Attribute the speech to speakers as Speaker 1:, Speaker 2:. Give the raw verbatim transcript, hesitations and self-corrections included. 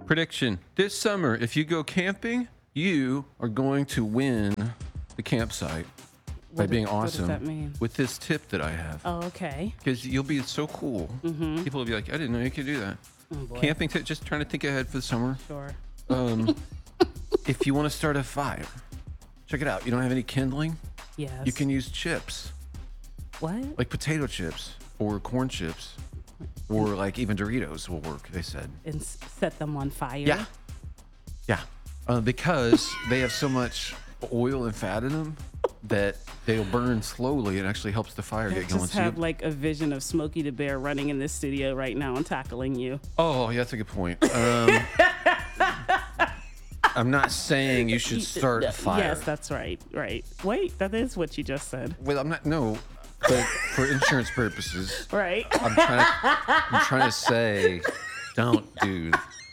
Speaker 1: Prediction. This summer, if you go camping, you are going to win the campsite by
Speaker 2: What
Speaker 1: being
Speaker 2: does- what does
Speaker 1: awesome
Speaker 2: that mean?
Speaker 1: with this tip that I have.
Speaker 2: Oh, okay.
Speaker 1: Because you'll be so cool.
Speaker 2: Mm-hmm.
Speaker 1: People will be like, I didn't know you could do that.
Speaker 2: Oh, boy.
Speaker 1: Camping tip, just trying to think ahead for the summer.
Speaker 2: Sure.
Speaker 1: Um, if you want to start a fire, check it out. You don't have any kindling?
Speaker 2: Yes.
Speaker 1: You can use chips,
Speaker 2: What?
Speaker 1: like potato chips or corn chips, or like even Doritos will work, they said.
Speaker 2: And s- set them on fire?
Speaker 1: Yeah. Yeah. Uh, because they have so much oil and fat in them that they'll burn slowly and actually helps the fire
Speaker 2: I
Speaker 1: get going.
Speaker 2: just
Speaker 1: So you-
Speaker 2: have like a vision of Smokey the Bear running in this studio right now and tackling you.
Speaker 1: oh, yeah, that's a good point. Um, I'm not saying you should start a fire.
Speaker 2: Yes, that's right. Right. Wait, that is what you just said.
Speaker 1: Well, I'm not, no, but for insurance purposes,
Speaker 2: Right.
Speaker 1: I'm trying to, I'm trying to say don't do